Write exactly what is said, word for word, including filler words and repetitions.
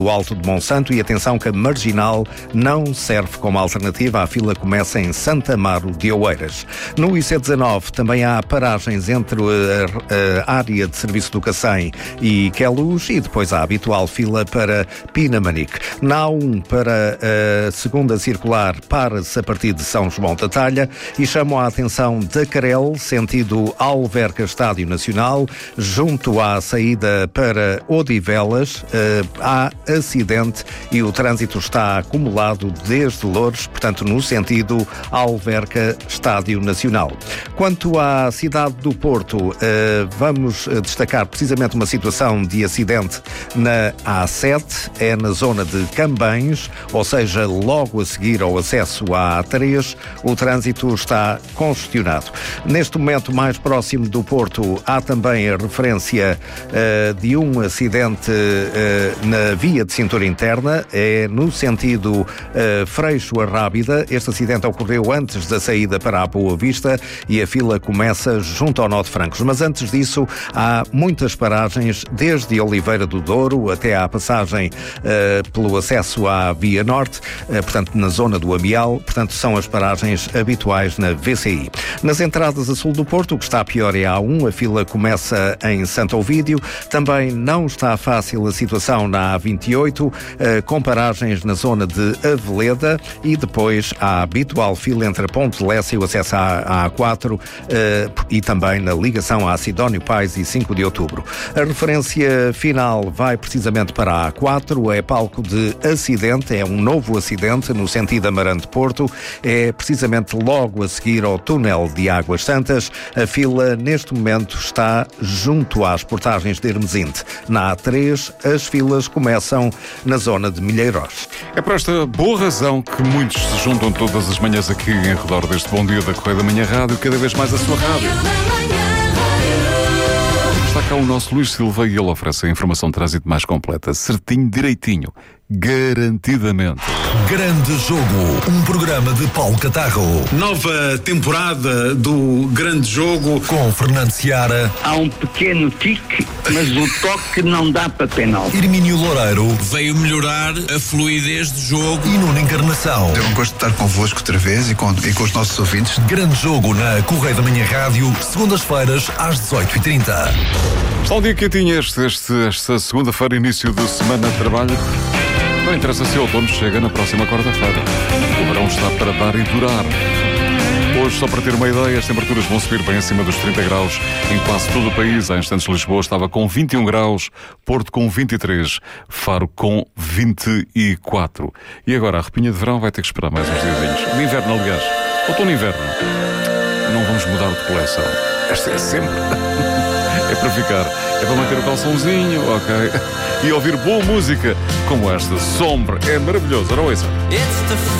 O Alto de Monsanto, e atenção que a Marginal não serve como alternativa. A fila começa em Santa Amaro de Oeiras. No I C dezanove também há paragens entre a, a área de serviço do Cacém e Queluz, e depois há a habitual fila para Pinamanique. Na A um para a segunda circular para-se a partir de São João da Talha, e chamo a atenção da Carel, sentido Alverca Estádio Nacional, junto à saída para Odivelas. Há acidente e o trânsito está acumulado desde Loures, portanto no sentido Alverca Estádio Nacional. Quanto à cidade do Porto, vamos destacar precisamente uma situação de acidente na A sete, é na zona de Cambães, ou seja, logo a seguir ao acesso à A três, o trânsito está congestionado. Neste momento, mais próximo do Porto, há também a referência de um acidente na via de cintura interna, é no sentido uh, Freixo a Rábida. Este acidente ocorreu antes da saída para a Boa Vista e a fila começa junto ao Nó de Francos. Mas antes disso, há muitas paragens, desde Oliveira do Douro até à passagem uh, pelo acesso à Via Norte, uh, portanto na zona do Amial. Portanto, são as paragens habituais na V C I. Nas entradas a sul do Porto, o que está pior é a A um, a fila começa em Santo Ovídio. Também não está fácil a situação na A vinte e oito, uh, com paragens na zona de Aveleda, e depois a habitual fila entre a Ponte de Lessa e o acesso à A quatro, uh, e também na ligação a Sidónio Pais e cinco de outubro. A referência final vai precisamente para a A quatro, é palco de acidente, é um novo acidente no sentido Amarante-Porto, é precisamente logo a seguir ao túnel de Águas Santas. A fila neste momento está junto às portagens de Hermesinde. Na A três, as filas começam na zona de Milheiros. É por esta boa razão que muitos se juntam todas as manhãs aqui em redor deste Bom Dia da Correia da Manhã Rádio, cada vez mais a sua rádio. Está cá o nosso Luís Silva e ele oferece a informação de trânsito mais completa, certinho, direitinho, garantidamente. Grande Jogo, um programa de Paulo Catarro. Nova temporada do Grande Jogo com Fernando Seara. Há um pequeno tique, mas o toque não dá para penal. Hermínio Loureiro. Veio melhorar a fluidez do jogo. E Nuno Encarnação. É um gosto de estar convosco outra vez e com, e com os nossos ouvintes. Grande Jogo na Correia da Manhã Rádio, segundas-feiras às dezoito e trinta. Está um dia quentinho este, este, esta segunda-feira, início de semana de trabalho. Não interessa se o outono chega na próxima quarta-feira. O verão está para dar e durar. Hoje, só para ter uma ideia, as temperaturas vão subir bem acima dos trinta graus em quase todo o país. Há instantes Lisboa estava com vinte e um graus, Porto com vinte e três, Faro com vinte e quatro. E agora, a repinha de verão vai ter que esperar mais uns diazinhos. De inverno, aliás. Outono e inverno. Não vamos mudar de coleção. Esta é sempre. É para ficar. É para manter o calçãozinho, ok? E ouvir boa música como esta. Sombra. É maravilhoso. Ora, ouça.